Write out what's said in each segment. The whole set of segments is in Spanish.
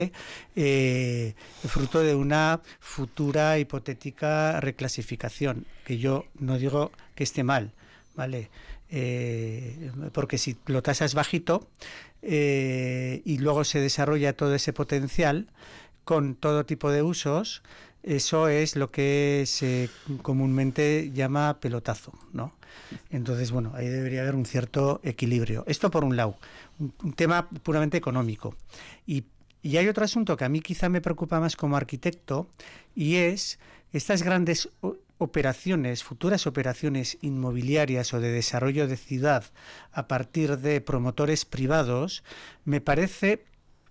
fruto de una futura hipotética reclasificación, que yo no digo que esté mal, ¿vale? Porque si lo tasas bajito y luego se desarrolla todo ese potencial con todo tipo de usos, eso es lo que se comúnmente llama pelotazo, ¿no? Entonces, bueno, ahí debería haber un cierto equilibrio. Esto por un lado, un tema puramente económico. Y hay otro asunto que a mí quizá me preocupa más como arquitecto, y es estas grandes operaciones, futuras operaciones inmobiliarias o de desarrollo de ciudad a partir de promotores privados, me parece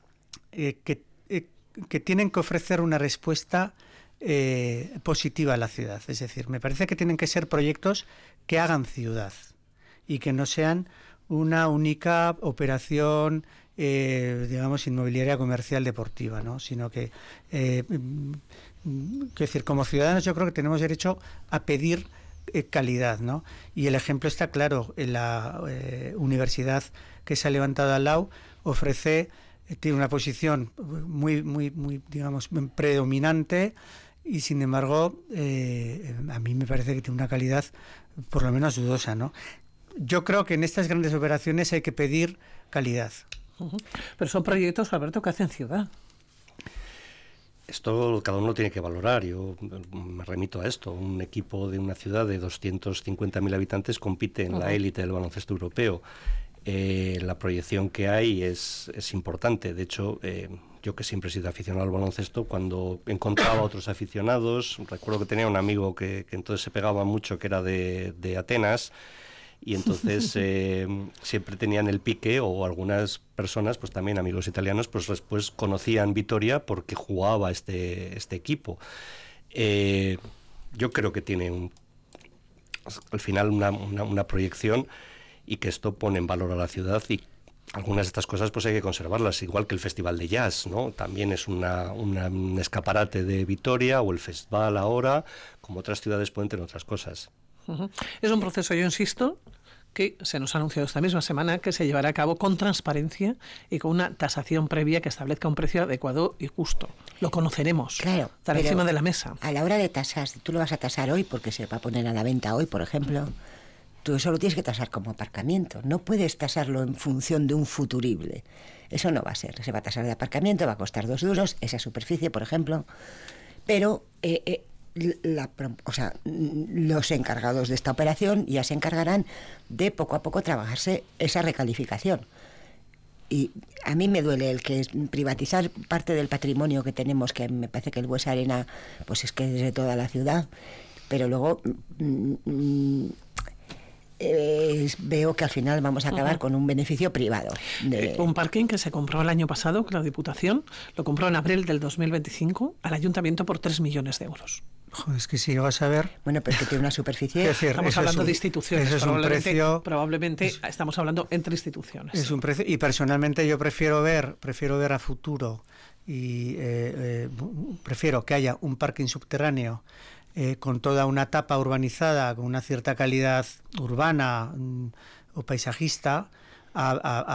que tienen que ofrecer una respuesta positiva a la ciudad. Es decir, me parece que tienen que ser proyectos que hagan ciudad y que no sean una única operación, digamos, inmobiliaria, comercial, deportiva, ¿no? Sino que, es decir, como ciudadanos yo creo que tenemos derecho a pedir calidad, ¿no? Y el ejemplo está claro. En la universidad que se ha levantado al lado tiene una posición muy, digamos, predominante, y sin embargo a mí me parece que tiene una calidad por lo menos dudosa, ¿no? Yo creo que en estas grandes operaciones hay que pedir calidad. Pero son proyectos, Alberto, que hacen ciudad. Esto cada uno tiene que valorar. Yo me remito a esto. Un equipo de una ciudad de 250.000 habitantes compite en la élite del baloncesto europeo. La proyección que hay es importante. De hecho, yo que siempre he sido aficionado al baloncesto, cuando encontraba a otros aficionados, recuerdo que tenía un amigo que entonces se pegaba mucho, que era de Atenas, y entonces siempre tenían el pique, o algunas personas, pues también amigos italianos, pues después conocían Vitoria porque jugaba este equipo. Yo creo que tiene al final una proyección, y que esto pone en valor a la ciudad, y algunas de estas cosas pues hay que conservarlas, igual que el Festival de Jazz, ¿no? También es un escaparate de Vitoria, o el festival ahora, como otras ciudades pueden tener otras cosas. Es un proceso, yo insisto, que se nos ha anunciado esta misma semana, que se llevará a cabo con transparencia y con una tasación previa que establezca un precio adecuado y justo. Lo conoceremos, claro, estará encima de la mesa. A la hora de tasar, si tú lo vas a tasar hoy, porque se va a poner a la venta hoy, por ejemplo, tú eso lo tienes que tasar como aparcamiento. No puedes tasarlo en función de un futurible. Eso no va a ser. Se va a tasar de aparcamiento, va a costar 2 euros, esa superficie, por ejemplo. Pero los encargados de esta operación ya se encargarán de poco a poco trabajarse esa recalificación. Y a mí me duele el que privatizar parte del patrimonio que tenemos, que me parece que el Buesa Arena pues es que es de toda la ciudad, pero luego veo que al final vamos a acabar con un beneficio privado. Un parking que se compró el año pasado, que la Diputación lo compró en abril del 2025 al Ayuntamiento por 3 millones de euros. Joder, es que si vas a ver... Bueno, pero que tiene una superficie... Estamos hablando de instituciones. Eso es un precio... Probablemente estamos hablando entre instituciones. Es un precio, y personalmente yo prefiero ver a futuro, y prefiero que haya un parking subterráneo con toda una tapa urbanizada, con una cierta calidad urbana o paisajista, a